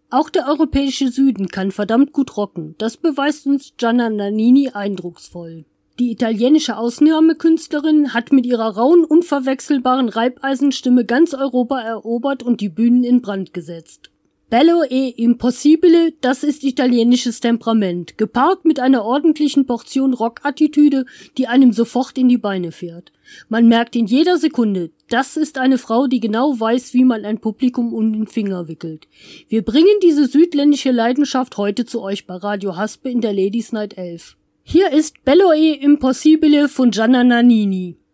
Auch der europäische Süden kann verdammt gut rocken, das beweist uns Gianna Nannini eindrucksvoll. Die italienische Ausnahmekünstlerin hat mit ihrer rauen, unverwechselbaren Reibeisenstimme ganz Europa erobert und die Bühnen in Brand gesetzt. Bello e impossibile, das ist italienisches Temperament, gepaart mit einer ordentlichen Portion Rockattitüde, die einem sofort in die Beine fährt. Man merkt in jeder Sekunde, das ist eine Frau, die genau weiß, wie man ein Publikum um den Finger wickelt. Wir bringen diese südländische Leidenschaft heute zu euch bei Radio Haspe in der Ladies Night 11. Hier ist Bello e impossibile von Gianna Nannini.